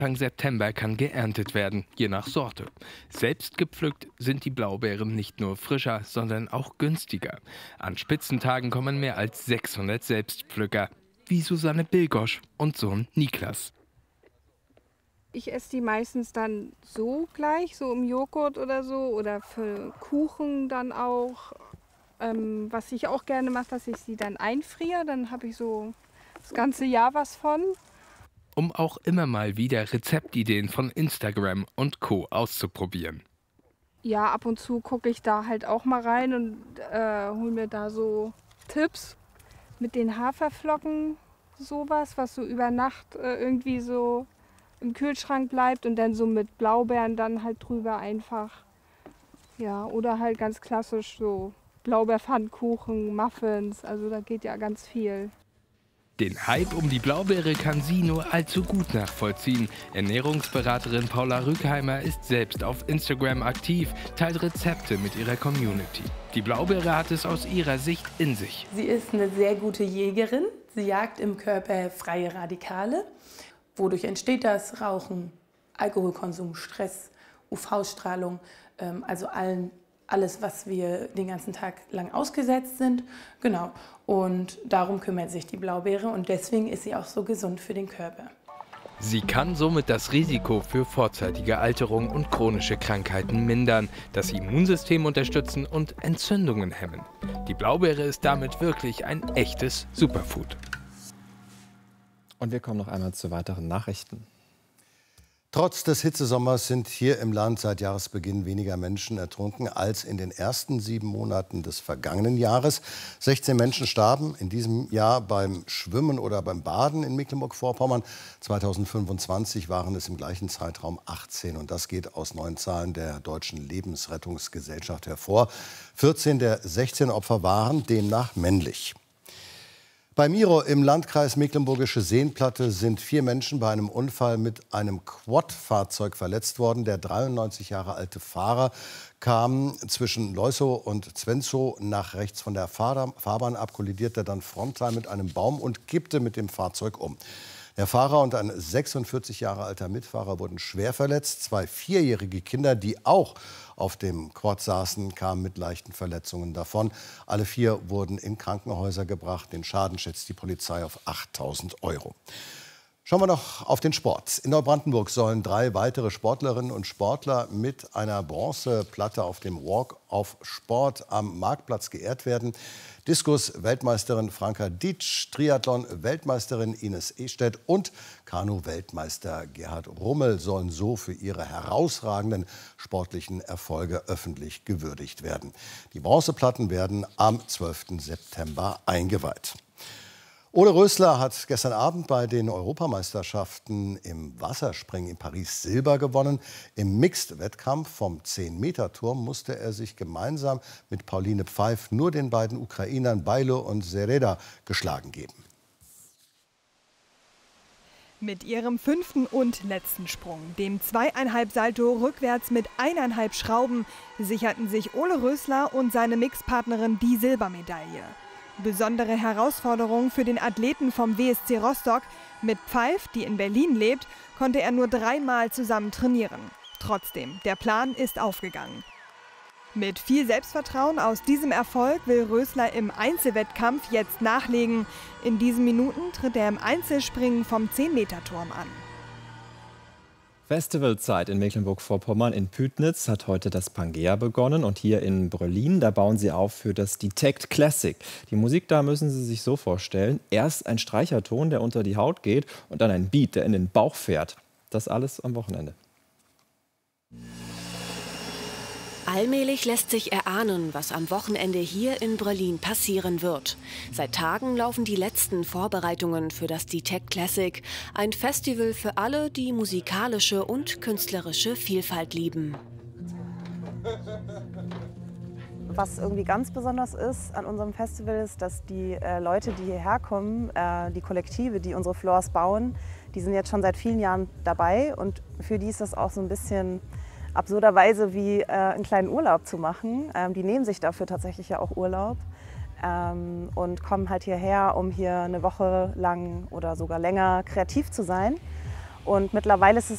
Anfang September kann geerntet werden, je nach Sorte. Selbst gepflückt sind die Blaubeeren nicht nur frischer, sondern auch günstiger. An Spitzentagen kommen mehr als 600 Selbstpflücker, wie Susanne Bilgosch und Sohn Niklas. Ich esse die meistens dann so gleich, so im Joghurt oder so, oder für Kuchen dann auch. Was ich auch gerne mache, dass ich sie dann einfriere, dann habe ich so das ganze Jahr was von. Um auch immer mal wieder Rezeptideen von Instagram und Co. auszuprobieren. Ja, ab und zu gucke ich da halt auch mal rein und hole mir da so Tipps mit den Haferflocken, sowas, was so über Nacht irgendwie so im Kühlschrank bleibt und dann so mit Blaubeeren dann halt drüber einfach. Ja, oder halt ganz klassisch so Blaubeerpfannkuchen, Muffins, also da geht ja ganz viel. Den Hype um die Blaubeere kann sie nur allzu gut nachvollziehen. Ernährungsberaterin Paula Rückheimer ist selbst auf Instagram aktiv, teilt Rezepte mit ihrer Community. Die Blaubeere hat es aus ihrer Sicht in sich. Sie ist eine sehr gute Jägerin. Sie jagt im Körper freie Radikale. Wodurch entsteht das? Rauchen, Alkoholkonsum, Stress, UV-Strahlung, also alles, was wir den ganzen Tag lang ausgesetzt sind. Genau. Und darum kümmert sich die Blaubeere und deswegen ist sie auch so gesund für den Körper. Sie kann somit das Risiko für vorzeitige Alterung und chronische Krankheiten mindern, das Immunsystem unterstützen und Entzündungen hemmen. Die Blaubeere ist damit wirklich ein echtes Superfood. Und wir kommen noch einmal zu weiteren Nachrichten. Trotz des Hitzesommers sind hier im Land seit Jahresbeginn weniger Menschen ertrunken als in den ersten 7 Monaten des vergangenen Jahres. 16 Menschen starben in diesem Jahr beim Schwimmen oder beim Baden in Mecklenburg-Vorpommern. 2025 waren es im gleichen Zeitraum 18. Und das geht aus neuen Zahlen der Deutschen Lebensrettungsgesellschaft hervor. 14 der 16 Opfer waren demnach männlich. Bei Miro im Landkreis Mecklenburgische Seenplatte sind 4 Menschen bei einem Unfall mit einem Quad-Fahrzeug verletzt worden. Der 93 Jahre alte Fahrer kam zwischen Leusow und Zwenzow nach rechts von der Fahrbahn ab, kollidierte dann frontal mit einem Baum und kippte mit dem Fahrzeug um. Der Fahrer und ein 46 Jahre alter Mitfahrer wurden schwer verletzt. 2 vierjährige Kinder, die auch auf dem Quad saßen, kamen mit leichten Verletzungen davon. Alle 4 wurden in Krankenhäuser gebracht. Den Schaden schätzt die Polizei auf 8.000 €. Schauen wir noch auf den Sport. In Neubrandenburg sollen 3 weitere Sportlerinnen und Sportler mit einer Bronzeplatte auf dem Walk of Sport am Marktplatz geehrt werden. Diskus-Weltmeisterin Franka Dietsch, Triathlon-Weltmeisterin Ines Estedt und Kanu-Weltmeister Gerhard Rummel sollen so für ihre herausragenden sportlichen Erfolge öffentlich gewürdigt werden. Die Bronzeplatten werden am 12. September eingeweiht. Ole Rösler hat gestern Abend bei den Europameisterschaften im Wasserspringen in Paris Silber gewonnen. Im Mixed-Wettkampf vom 10-Meter-Turm musste er sich gemeinsam mit Pauline Pfeif nur den beiden Ukrainern Bailo und Sereda geschlagen geben. Mit ihrem 5. und letzten Sprung, dem 2,5 Salto rückwärts mit 1,5 Schrauben, sicherten sich Ole Rösler und seine Mixpartnerin die Silbermedaille. Besondere Herausforderung für den Athleten vom WSC Rostock. Mit Pfeif, die in Berlin lebt, konnte er nur 3-mal zusammen trainieren. Trotzdem, der Plan ist aufgegangen. Mit viel Selbstvertrauen aus diesem Erfolg will Rösler im Einzelwettkampf jetzt nachlegen. In diesen Minuten tritt er im Einzelspringen vom 10-Meter-Turm an. Festivalzeit in Mecklenburg-Vorpommern. In Pütnitz hat heute das Pangea begonnen und hier in Bröllin, da bauen sie auf für das Detect Classic. Die Musik da müssen Sie sich so vorstellen: erst ein Streicherton, der unter die Haut geht, und dann ein Beat, der in den Bauch fährt. Das alles am Wochenende. Allmählich lässt sich erahnen, was am Wochenende hier in Bröllin passieren wird. Seit Tagen laufen die letzten Vorbereitungen für das Detect Classic, ein Festival für alle, die musikalische und künstlerische Vielfalt lieben. Was irgendwie ganz besonders ist an unserem Festival ist, dass die Leute, die hierher kommen, die Kollektive, die unsere Floors bauen, die sind jetzt schon seit vielen Jahren dabei und für die ist das auch so ein bisschen absurderweise wie einen kleinen Urlaub zu machen. Die nehmen sich dafür tatsächlich ja auch Urlaub und kommen halt hierher, um hier eine Woche lang oder sogar länger kreativ zu sein. Und mittlerweile ist es